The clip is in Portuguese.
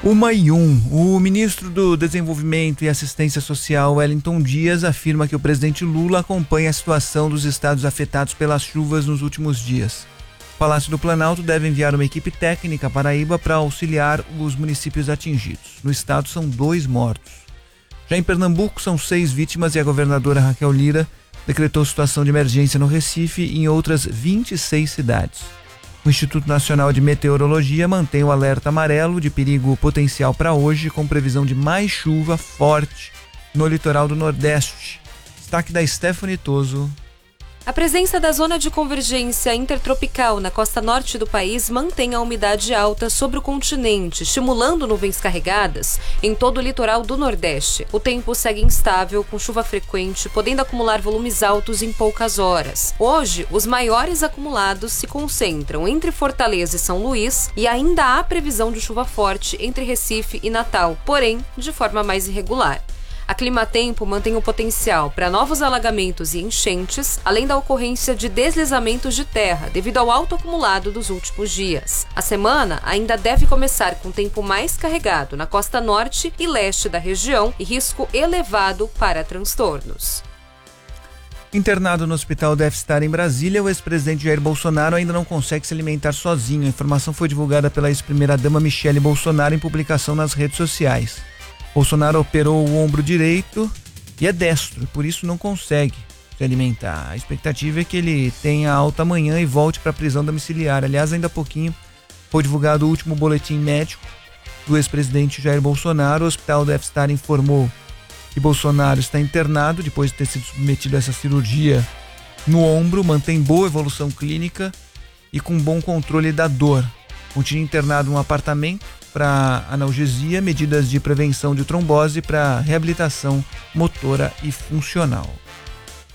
1:01. O ministro do Desenvolvimento e Assistência Social, Wellington Dias, afirma que o presidente Lula acompanha a situação dos estados afetados pelas chuvas nos últimos dias. O Palácio do Planalto deve enviar uma equipe técnica à Paraíba para auxiliar os municípios atingidos. No estado são 2 mortos. Já em Pernambuco são 6 vítimas e a governadora Raquel Lira decretou situação de emergência no Recife e em outras 26 cidades. O Instituto Nacional de Meteorologia mantém o alerta amarelo de perigo potencial para hoje, com previsão de mais chuva forte no litoral do Nordeste. Destaque da Stephanie Toso. A presença da zona de convergência intertropical na costa norte do país mantém a umidade alta sobre o continente, estimulando nuvens carregadas em todo o litoral do Nordeste. O tempo segue instável, com chuva frequente, podendo acumular volumes altos em poucas horas. Hoje, os maiores acumulados se concentram entre Fortaleza e São Luís e ainda há previsão de chuva forte entre Recife e Natal, porém de forma mais irregular. A Climatempo mantém o potencial para novos alagamentos e enchentes, além da ocorrência de deslizamentos de terra devido ao alto acumulado dos últimos dias. A semana ainda deve começar com tempo mais carregado na costa norte e leste da região e risco elevado para transtornos. Internado no hospital deve estar em Brasília, o ex-presidente Jair Bolsonaro ainda não consegue se alimentar sozinho. A informação foi divulgada pela ex-primeira-dama Michele Bolsonaro em publicação nas redes sociais. Bolsonaro operou o ombro direito e é destro, por isso não consegue se alimentar. A expectativa é que ele tenha alta amanhã e volte para a prisão domiciliar. Aliás, ainda há pouquinho foi divulgado o último boletim médico do ex-presidente Jair Bolsonaro. O Hospital Deve Estar informou que Bolsonaro está internado depois de ter sido submetido a essa cirurgia no ombro, mantém boa evolução clínica e com bom controle da dor. Continua internado em um apartamento para analgesia, medidas de prevenção de trombose para reabilitação motora e funcional.